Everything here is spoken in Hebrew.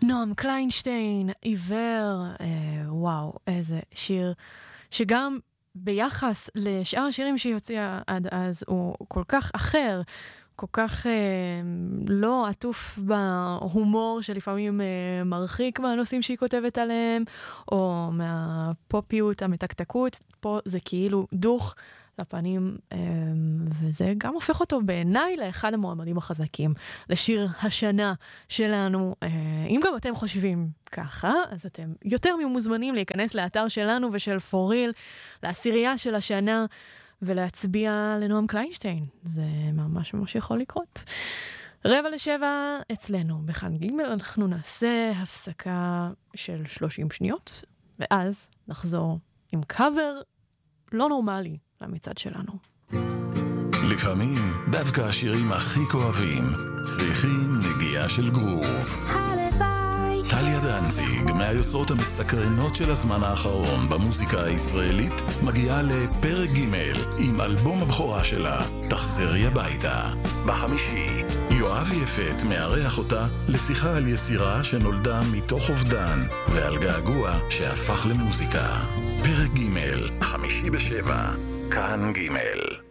נועם קליינשטיין, עיוור, וואו, איזה שיר שגם ביחס לשאר השירים שהיא הוציאה עד אז הוא כל כך אחר, כל כך לא עטוף בהומור שלפעמים מרחיק מהנושאים שהיא כותבת עליהם, או מהפופיות, המתקתקות. פה זה כאילו דוך לפנים, וזה גם הופך אותו בעיניי לאחד המועמדים החזקים לשיר השנה שלנו. אם גם אתם חושבים ככה, אז אתם יותר ממוזמנים להיכנס לאתר שלנו ושל פוריל, לעשירייה של השנה, ולהצביע לנועם קליינשטיין. זה ממש ממש יכול לקרות. 6:45 אצלנו בכאן ג' אנחנו נעשה הפסקה של 30 שניות, ואז נחזור עם קאבר לא נורמלי למצעד שלנו. לפעמים דווקא השירים הכי כואבים צריכים נגיעה של גרוב. טליה דנציג, מהיוצרות המסקרנות של הזמן האחרון במוזיקה הישראלית, מגיעה לפרק ג' עם אלבום הבכורה שלה, תחזרי הביתה. בחמישי, יואב יפת מארח אותה לשיחה על יצירה שנולדה מתוך אובדן ועל געגוע שהפך למוזיקה. פרק ג', 5:07, כאן ג'.